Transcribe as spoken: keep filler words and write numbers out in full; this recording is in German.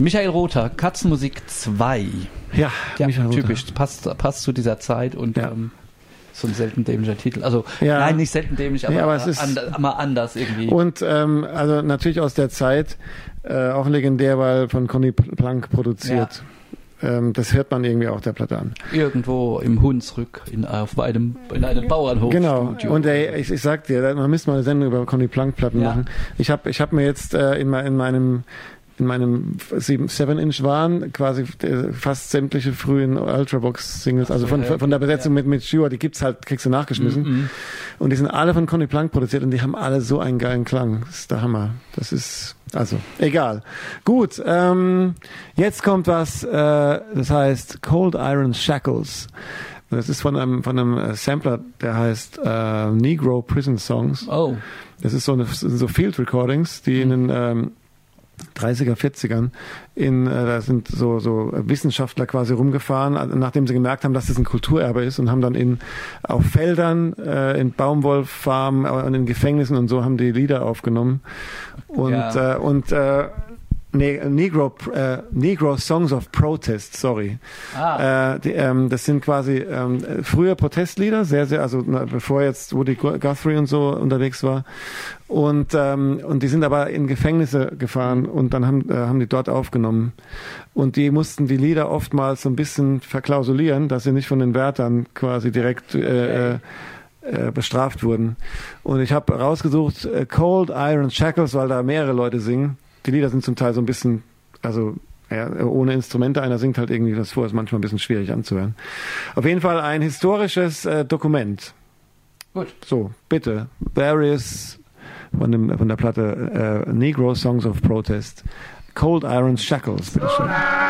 Michael Rother, Katzenmusik zwei. Ja, ja Michael Rother. Typisch, passt, passt zu dieser Zeit und ja. ähm, so ein selten dämlicher Titel. Also, ja. nein, nicht selten dämlich, aber, ja, aber es ist anders, mal anders irgendwie. Und ähm, also natürlich aus der Zeit, äh, auch legendär, weil von Conny Plank produziert. Ja. Ähm, das hört man irgendwie auch der Platte an. Irgendwo im Hunsrück in, auf einem, in einem Bauernhof. Genau. Und ey, ich, ich sag dir, man müsste mal eine Sendung über Conny Plank Platten ja. machen. Ich habe ich hab mir jetzt äh, in, in meinem in meinem seven Inch waren quasi fast sämtliche frühen Ultravox-Singles, also von, von der Besetzung ja. mit, mit Stewart, die gibt's halt, kriegst du nachgeschmissen. Mm-hmm. Und die sind alle von Conny Plank produziert und die haben alle so einen geilen Klang. Das ist der Hammer. Das ist, also, egal. Gut, ähm, jetzt kommt was, äh, das heißt Cold Iron Shackles. Das ist von einem, von einem Sampler, der heißt äh, Negro Prison Songs. Oh. Das ist so eine, so Field Recordings, die mm. in den ähm, dreißiger, vierzigern in, äh, da sind so, so Wissenschaftler quasi rumgefahren, nachdem sie gemerkt haben, dass das ein Kulturerbe ist und haben dann in, auf Feldern, äh, in Baumwollfarmen und in Gefängnissen und so haben die Lieder aufgenommen und, ja. äh, und, äh, Nee, Negro, äh, Negro Songs of Protest, sorry. Ah. Äh, die, ähm, das sind quasi ähm, frühe Protestlieder, sehr, sehr, also na, bevor jetzt Woody Guthrie und so unterwegs war. Und ähm, und die sind aber in Gefängnisse gefahren und dann haben äh, haben die dort aufgenommen. Und die mussten die Lieder oftmals so ein bisschen verklausulieren, dass sie nicht von den Wärtern quasi direkt äh, äh, bestraft wurden. Und ich habe rausgesucht äh, Cold Iron Shackles, weil da mehrere Leute singen. Die Lieder sind zum Teil so ein bisschen, also ja, ohne Instrumente, einer singt halt irgendwie was vor, ist manchmal ein bisschen schwierig anzuhören. Auf jeden Fall ein historisches äh, Dokument. Gut. So, bitte. Various von, dem, von der Platte äh, Negro Songs of Protest. Cold Iron Shackles, bitteschön.